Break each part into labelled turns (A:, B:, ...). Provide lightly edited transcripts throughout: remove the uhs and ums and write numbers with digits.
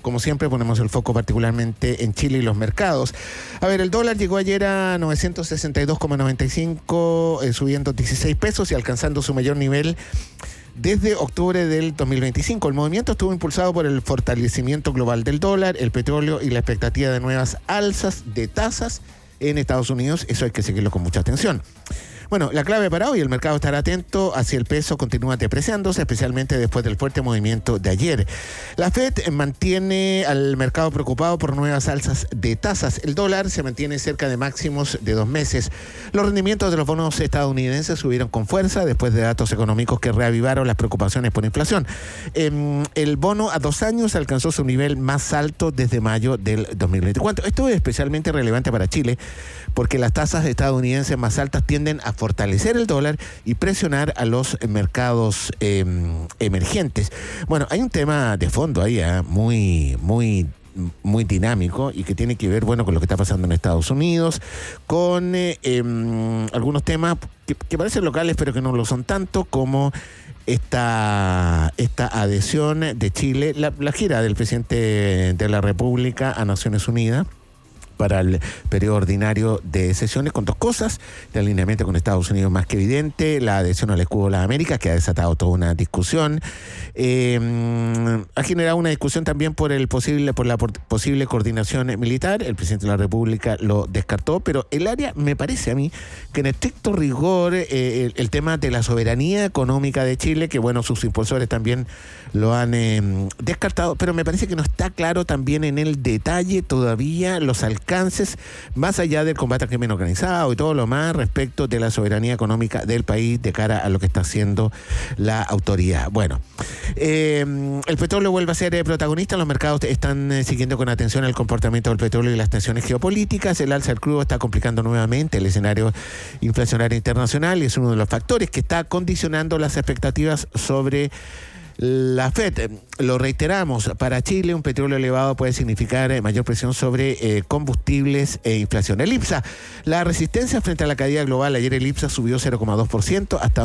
A: como siempre ponemos el foco particularmente en Chile y los mercados. A ver, el dólar llegó ayer a 962,95, subiendo 16 pesos y alcanzando su mayor nivel desde octubre del 2025. El movimiento estuvo impulsado por el fortalecimiento global del dólar, el petróleo y la expectativa de nuevas alzas de tasas en Estados Unidos. Eso hay que seguirlo con mucha atención. Bueno, la clave para hoy, el mercado estará atento a si el peso continúa depreciándose, especialmente después del fuerte movimiento de ayer. La Fed mantiene al mercado preocupado por nuevas alzas de tasas. El dólar se mantiene cerca de máximos de 2 meses. Los rendimientos de los bonos estadounidenses subieron con fuerza después de datos económicos que reavivaron las preocupaciones por inflación. El bono a 2 años alcanzó su nivel más alto desde mayo del 2024. Esto es especialmente relevante para Chile porque las tasas estadounidenses más altas tienden a fortalecer el dólar y presionar a los mercados emergentes. Bueno, hay un tema de fondo ahí, muy dinámico y que tiene que ver, bueno, con lo que está pasando en Estados Unidos, con algunos temas que parecen locales pero que no lo son tanto, como esta adhesión de Chile, la gira del presidente de la República a Naciones Unidas para el periodo ordinario de sesiones, con 2 cosas: el alineamiento con Estados Unidos más que evidente, la adhesión al escudo de las Américas, que ha desatado toda una discusión, ha generado una discusión también por la posible coordinación militar. El presidente de la República lo descartó, pero el área, me parece a mí, que en estricto rigor, el tema de la soberanía económica de Chile, que bueno, sus impulsores también lo han descartado, pero me parece que no está claro también en el detalle todavía los alcances, más allá del combate al crimen organizado y todo lo más, respecto de la soberanía económica del país de cara a lo que está haciendo la autoridad. Bueno, el petróleo vuelve a ser protagonista. Los mercados están siguiendo con atención el comportamiento del petróleo y las tensiones geopolíticas. El alza del crudo está complicando nuevamente el escenario inflacionario internacional y es uno de los factores que está condicionando las expectativas sobre la Fed. Lo reiteramos, para Chile un petróleo elevado puede significar mayor presión sobre combustibles e inflación. El IPSA, la resistencia frente a la caída global. Ayer el IPSA subió 0,2% hasta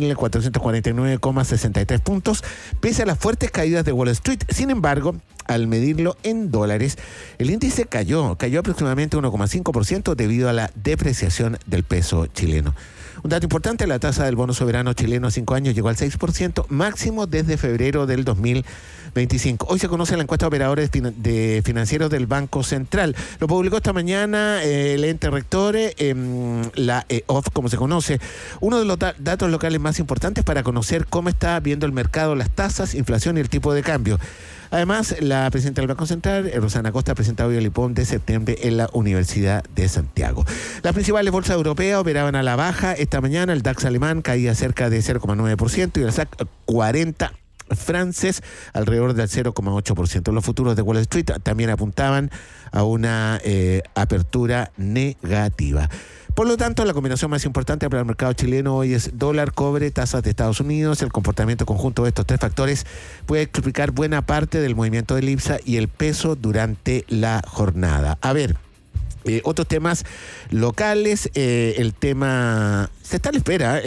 A: 11.449,63 puntos, pese a las fuertes caídas de Wall Street. Sin embargo, al medirlo en dólares, el índice cayó aproximadamente 1,5% debido a la depreciación del peso chileno. Un dato importante: la tasa del bono soberano chileno a 5 años llegó al 6%, máximo desde febrero del 2025. Hoy se conoce la encuesta de operadores de financieros del Banco Central. Lo publicó esta mañana el ente rector, la EOF, como se conoce. Uno de los datos locales más importantes para conocer cómo está viendo el mercado las tasas, inflación y el tipo de cambio. Además, la presidenta del Banco Central, Rosana Costa, presenta hoy el IPOM de septiembre en la Universidad de Santiago. Las principales bolsas europeas operaban a la baja esta mañana. El DAX alemán caía cerca de 0,9% y el SAC 40 francés alrededor del 0,8%. Los futuros de Wall Street también apuntaban a una apertura negativa. Por lo tanto, la combinación más importante para el mercado chileno hoy es dólar, cobre, tasas de Estados Unidos. El comportamiento conjunto de estos 3 factores puede explicar buena parte del movimiento del IPSA y el peso durante la jornada. A ver, otros temas locales, el tema... Se está a la espera,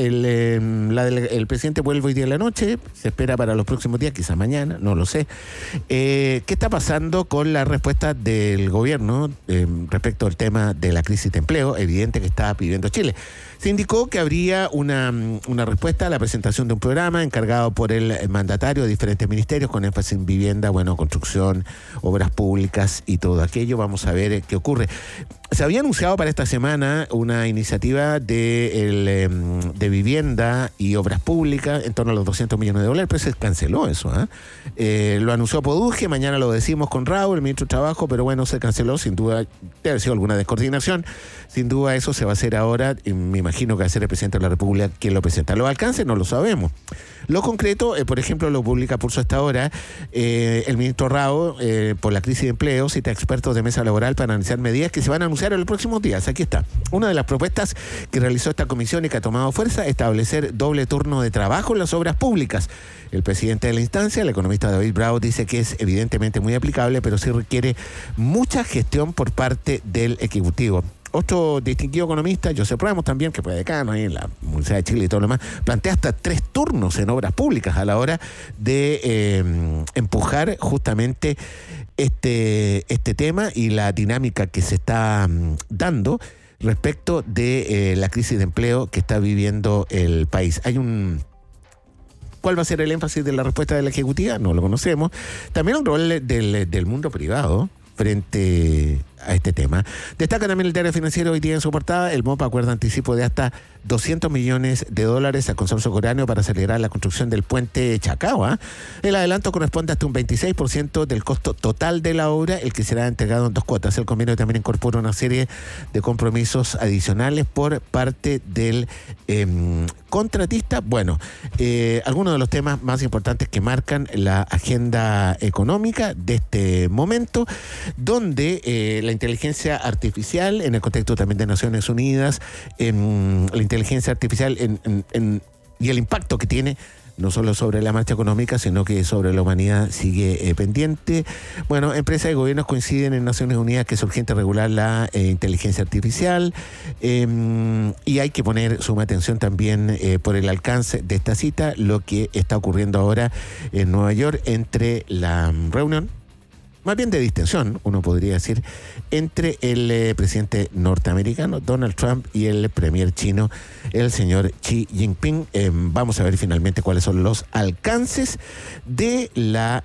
A: el presidente vuelve hoy día en la noche, se espera para los próximos días, quizás mañana, no lo sé. ¿Qué está pasando con la respuesta del gobierno respecto al tema de la crisis de empleo evidente que está pidiendo Chile? Se indicó que habría una respuesta a la presentación de un programa encargado por el mandatario de diferentes ministerios con énfasis en vivienda, bueno, construcción, obras públicas y todo aquello. Vamos a ver qué ocurre. Se había anunciado para esta semana una iniciativa de vivienda y obras públicas en torno a los 200 millones de dólares, pero se canceló eso. Lo anunció Poduje, mañana lo decimos con Raúl, el ministro de Trabajo, pero bueno, se canceló, sin duda, debe haber sido alguna descoordinación. Sin duda eso se va a hacer ahora, y me imagino que va a ser el presidente de la República quien lo presenta. ¿Los alcances? No lo sabemos. Lo concreto, por ejemplo, lo publica Pulso hasta ahora, el ministro Rao, por la crisis de empleo, cita expertos de mesa laboral para analizar medidas que se van a anunciar en los próximos días. Aquí está. Una de las propuestas que realizó esta comisión y que ha tomado fuerza, establecer doble turno de trabajo en las obras públicas. El presidente de la instancia, el economista David Bravo, dice que es evidentemente muy aplicable, pero sí requiere mucha gestión por parte del Ejecutivo. Otro distinguido economista, Josep Ramos también, que fue decano ahí en la Universidad de Chile y todo lo demás, plantea hasta 3 turnos en obras públicas a la hora de empujar justamente este tema y la dinámica que se está dando respecto de la crisis de empleo que está viviendo el país. ¿Cuál va a ser el énfasis de la respuesta de la Ejecutiva? No lo conocemos. También un rol del mundo privado frente a este tema. Destaca también el diario financiero hoy día en su portada. El MOPA acuerda anticipo de hasta $200 millones al consorcio coreano para acelerar la construcción del puente Chacao. El adelanto corresponde hasta un 26% del costo total de la obra, el que será entregado en 2 cuotas. El convenio también incorpora una serie de compromisos adicionales por parte del contratista. Bueno, algunos de los temas más importantes que marcan la agenda económica de este momento, donde la inteligencia artificial, en el contexto también de Naciones Unidas, la inteligencia artificial y el impacto que tiene no solo sobre la marcha económica, sino que sobre la humanidad sigue pendiente. Bueno, empresas y gobiernos coinciden en Naciones Unidas que es urgente regular la inteligencia artificial y hay que poner suma atención también por el alcance de esta cita, lo que está ocurriendo ahora en Nueva York entre la reunión, más bien de distensión, uno podría decir, entre el presidente norteamericano Donald Trump y el premier chino, el señor Xi Jinping. Vamos a ver finalmente cuáles son los alcances de la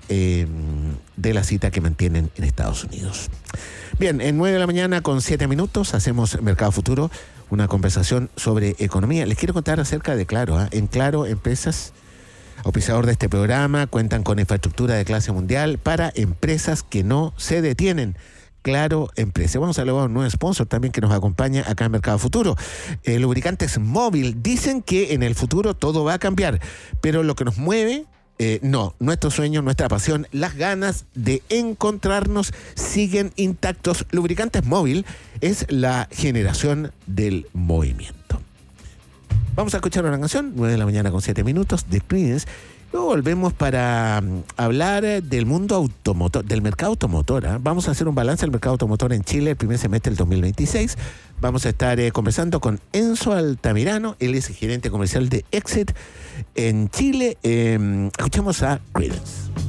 A: cita que mantienen en Estados Unidos. Bien, en 9 de la mañana con 7 minutos hacemos Mercado Futuro, una conversación sobre economía. Les quiero contar acerca de Claro. En Claro, empresas, auspiciador de este programa, cuentan con infraestructura de clase mundial para empresas que no se detienen. Claro Empresa. Vamos a hablar de un nuevo sponsor también que nos acompaña acá en Mercado Futuro. Lubricantes Móvil. Dicen que en el futuro todo va a cambiar, pero lo que nos mueve, nuestro sueño, nuestra pasión, las ganas de encontrarnos siguen intactos. Lubricantes Móvil es la generación del movimiento. Vamos a escuchar una canción, 9 de la mañana con 7 minutos, de Prince. Luego volvemos para hablar del mundo automotor, del mercado automotor. Vamos a hacer un balance del mercado automotor en Chile el primer semestre del 2026. Vamos a estar conversando con Enzo Altamirano, él es gerente comercial de Exit en Chile. Escuchamos a Creedence.